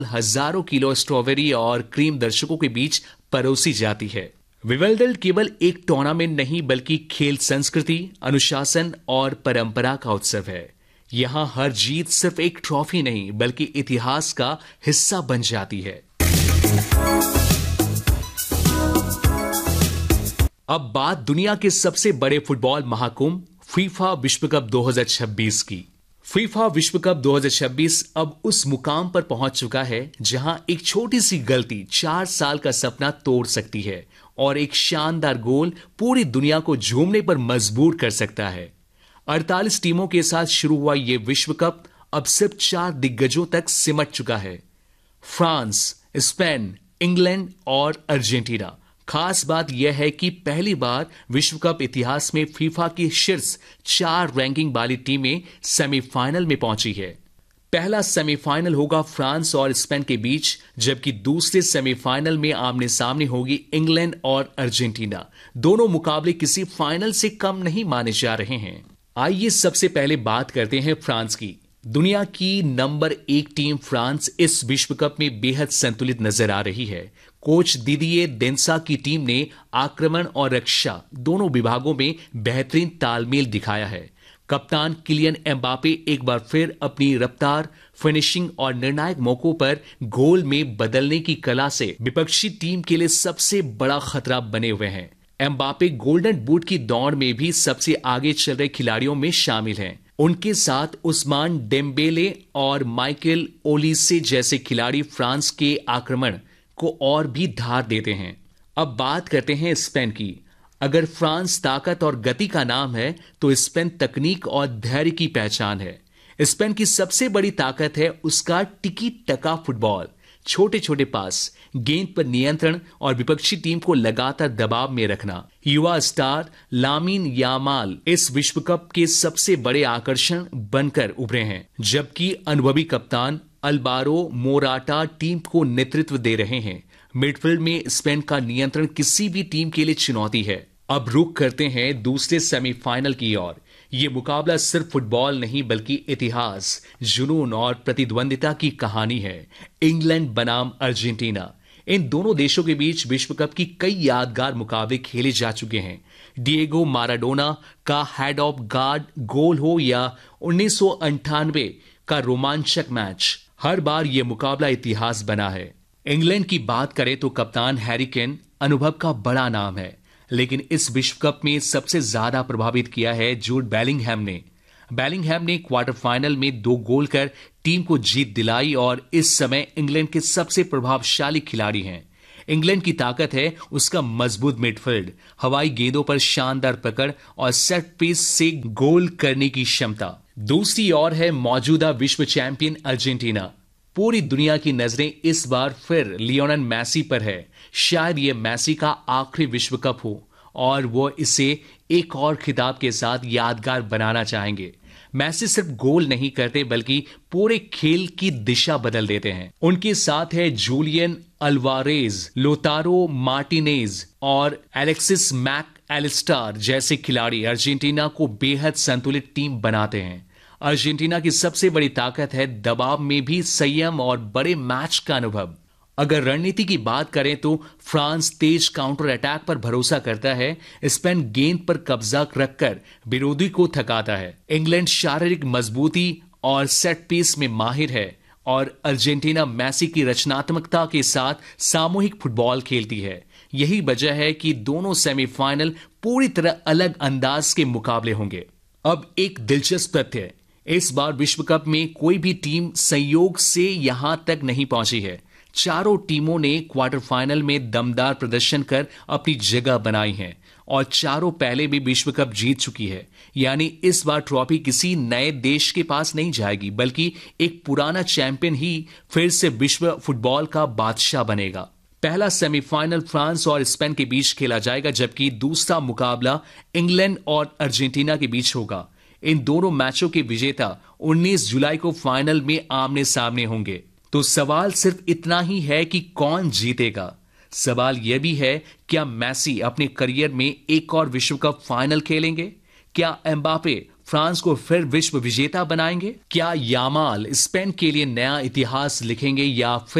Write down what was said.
हजारों kilo strawberry और cream दर्शकों के बीच परोसी जाती है। विंबलडन केवल एक टूर्नामेंट नहीं बल्कि खेल संस्कृति, अनुशासन और परंपरा का उत्सव है। यहां हर जीत सिर्फ एक ट्रॉफी नहीं बल्कि इतिहास का हिस्सा बन जाती है। अब बात दुनिया के सबसे बड़े फुटबॉल महाकुंभ फीफा विश्व कप 2026 की। फीफा विश्व कप 2026 अब उस मुकाम पर पहुंच चुका है जहां एक छोटी सी गलती 4 साल का सपना तोड़ सकती है और एक शानदार गोल पूरी दुनिया को झूमने पर मजबूर कर सकता है। 48 टीमों के साथ शुरू हुआ यह विश्व कप अब सिर्फ 4 दिग्गजों तक सिमट चुका है। फ्रांस, स्पेन, इंग्लैंड और अर्जेंटीना। खास बात यह है कि पहली बार विश्व कप इतिहास में फीफा की शीर्ष 4 रैंकिंग वाली टीमें सेमीफाइनल में पहुंची है। पहला सेमीफाइनल होगा फ्रांस और स्पेन के बीच, जबकि दूसरे सेमीफाइनल में आमने सामने होगी इंग्लैंड और अर्जेंटीना। दोनों मुकाबले किसी फाइनल से कम नहीं माने जा रहे हैं। आइए सबसे पहले बात करते हैं फ्रांस की। दुनिया की नंबर 1 टीम फ्रांस इस विश्व कप में बेहद संतुलित नजर आ रही है। कोच दिदिये देशा की टीम ने आक्रमण और रक्षा दोनों विभागों में बेहतरीन तालमेल दिखाया है। कप्तान किलियन एम्बापे एक बार फिर अपनी रफ्तार, फिनिशिंग और निर्णायक मौकों पर गोल में बदलने की कला से विपक्षी टीम के लिए सबसे बड़ा खतरा बने हुए हैं। एम्बापे गोल्डन बूट की दौड़ में भी सबसे आगे चल रहे खिलाड़ियों में शामिल हैं। उनके साथ उस्मान डेम्बेले और माइकल ओलिसे जैसे खिलाड़ी फ्रांस के आक्रमण को और भी धार देते हैं। अब बात करते हैं स्पेन की। अगर फ्रांस ताकत और गति का नाम है तो स्पेन तकनीक और धैर्य की पहचान है। स्पेन की सबसे बड़ी ताकत है उसका टिकी टका फुटबॉल, छोटे छोटे पास, गेंद पर नियंत्रण और विपक्षी टीम को लगातार दबाव में रखना। युवा स्टार लामिन यामाल इस विश्व कप के सबसे बड़े आकर्षण बनकर उभरे हैं, जबकि अनुभवी कप्तान अल्वारो मोराटा टीम को नेतृत्व दे रहे हैं। मिडफील्ड में स्पेन का नियंत्रण किसी भी टीम के लिए चुनौती है। अब रुख करते हैं दूसरे सेमीफाइनल की ओर। यह मुकाबला सिर्फ फुटबॉल नहीं बल्कि इतिहास, जुनून और प्रतिद्वंदिता की कहानी है। इंग्लैंड बनाम अर्जेंटीना, इन दोनों देशों के बीच विश्व कप की कई यादगार मुकाबले खेले जा चुके हैं। डिएगो माराडोना का हेड ऑफ गार्ड गोल हो या 1998 का रोमांचक मैच, हर बार यह मुकाबला इतिहास बना है। इंग्लैंड की बात करें तो कप्तान हैरी केन अनुभव का बड़ा नाम है, लेकिन इस विश्व कप में सबसे ज्यादा प्रभावित किया है जूड बेलिंगहैम ने। बेलिंगहैम ने क्वार्टर फाइनल में 2 गोल कर टीम को जीत दिलाई और इस समय इंग्लैंड के सबसे प्रभावशाली खिलाड़ी हैं। इंग्लैंड की ताकत है उसका मजबूत मिडफील्ड, हवाई गेंदों पर शानदार पकड़ और सेट पीस से गोल करने की क्षमता। दूसरी ओर है मौजूदा विश्व चैंपियन अर्जेंटीना। पूरी दुनिया की नजरें इस बार फिर लियोनेल मेसी पर है। शायद यह मेसी का आखिरी विश्व कप हो और वो इसे एक और खिताब के साथ यादगार बनाना चाहेंगे। मेसी सिर्फ गोल नहीं करते बल्कि पूरे खेल की दिशा बदल देते हैं। उनके साथ है जूलियन अल्वारेज, लोतारो मार्टिनेज और एलेक्सिस मैक एलिस्टार जैसे खिलाड़ी अर्जेंटीना को बेहद संतुलित टीम बनाते हैं। अर्जेंटीना की सबसे बड़ी ताकत है दबाव में भी संयम और बड़े मैच का अनुभव। अगर रणनीति की बात करें तो फ्रांस तेज काउंटर अटैक पर भरोसा करता है, स्पेन गेंद पर कब्जा रखकर विरोधी को थकाता है, इंग्लैंड शारीरिक मजबूती और सेट पीस में माहिर है और अर्जेंटीना मेसी की रचनात्मकता के साथ सामूहिक फुटबॉल खेलती है। यही वजह है कि दोनों सेमीफाइनल पूरी तरह अलग अंदाज के मुकाबले होंगे। अब एक दिलचस्प तथ्य, इस बार विश्व कप में कोई भी टीम संयोग से यहां तक नहीं पहुंची है। चारों टीमों ने क्वार्टर फाइनल में दमदार प्रदर्शन कर अपनी जगह बनाई है और चारों पहले भी विश्व कप जीत चुकी है। यानी इस बार ट्रॉफी किसी नए देश के पास नहीं जाएगी बल्कि एक पुराना चैंपियन ही फिर से विश्व फुटबॉल का बादशाह बनेगा। पहला सेमीफाइनल फ्रांस और स्पेन के बीच खेला जाएगा, जबकि दूसरा मुकाबला इंग्लैंड और अर्जेंटीना के बीच होगा। इन दोनों मैचों के विजेता 19 जुलाई को फाइनल में आमने सामने होंगे। तो सवाल सिर्फ इतना ही है कि कौन जीतेगा। सवाल यह भी है, क्या मेसी अपने करियर में एक और विश्व कप फाइनल खेलेंगे? क्या एम्बापे फ्रांस को फिर विश्व विजेता बनाएंगे? क्या यामाल स्पेन के लिए नया इतिहास लिखेंगे या फिर